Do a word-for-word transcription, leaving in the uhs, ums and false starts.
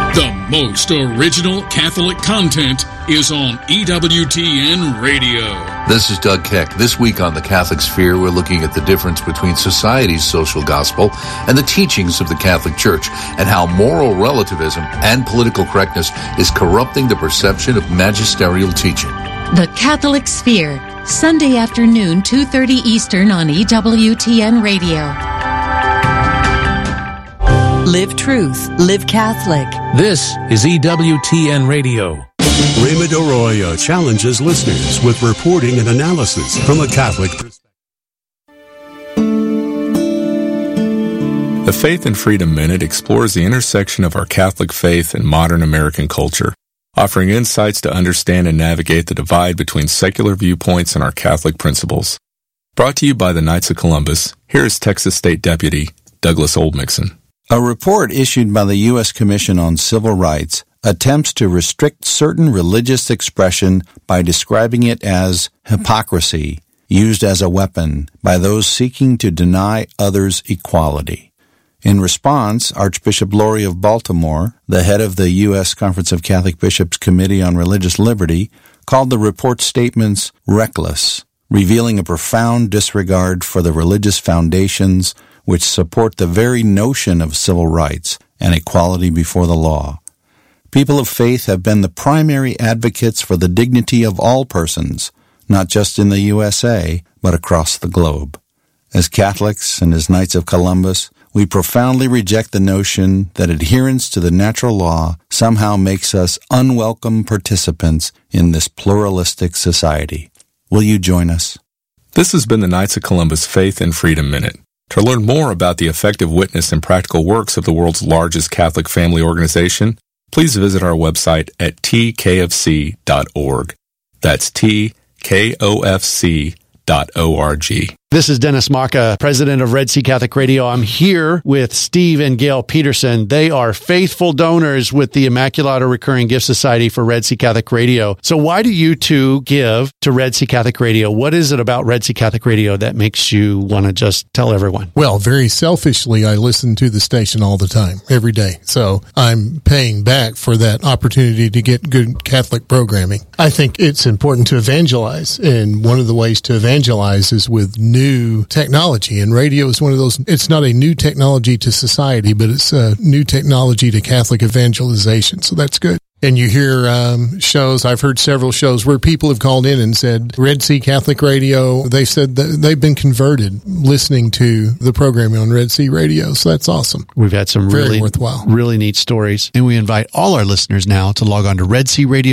The most original Catholic content is on E W T N Radio. This is Doug Keck. This week on The Catholic Sphere, we're looking at the difference between society's social gospel and the teachings of the Catholic Church, and how moral relativism and political correctness is corrupting the perception of magisterial teaching. The Catholic Sphere, Sunday afternoon, two thirty Eastern on E W T N Radio. Live truth, live Catholic. This is E W T N Radio. Raymond Arroyo challenges listeners with reporting and analysis from a Catholic perspective. The Faith and Freedom Minute explores the intersection of our Catholic faith and modern American culture, offering insights to understand and navigate the divide between secular viewpoints and our Catholic principles. Brought to you by the Knights of Columbus, here is Texas State Deputy Douglas Oldmixon. A report issued by the U S Commission on Civil Rights attempts to restrict certain religious expression by describing it as hypocrisy, used as a weapon by those seeking to deny others equality. In response, Archbishop Lori of Baltimore, the head of the U S Conference of Catholic Bishops Committee on Religious Liberty, called the report's statements reckless, revealing a profound disregard for the religious foundations which support the very notion of civil rights and equality before the law. People of faith have been the primary advocates for the dignity of all persons, not just in the U S A, but across the globe. As Catholics and as Knights of Columbus, we profoundly reject the notion that adherence to the natural law somehow makes us unwelcome participants in this pluralistic society. Will you join us? This has been the Knights of Columbus Faith and Freedom Minute. To learn more about the effective witness and practical works of the world's largest Catholic family organization, please visit our website at t k f c dot org. That's t k o f c dot org. This is Dennis Maka, president of Red Sea Catholic Radio. I'm here with Steve and Gail Peterson. They are faithful donors with the Immaculata Recurring Gift Society for Red Sea Catholic Radio. So why do you two give to Red Sea Catholic Radio? What is it about Red Sea Catholic Radio that makes you want to just tell everyone? Well, very selfishly, I listen to the station all the time, every day. So I'm paying back for that opportunity to get good Catholic programming. I think it's important to evangelize, and one of the ways to evangelize is with new new technology, and radio is one of those. It's not a new technology to society, but it's a new technology to Catholic evangelization. So that's good. And you hear um, shows, I've heard several shows where people have called in and said, Red Sea Catholic Radio, they said that they've been converted listening to the programming on Red Sea Radio. So that's awesome. We've had some Very really worthwhile, really neat stories. And we invite all our listeners now to log on to Red Sea Radio.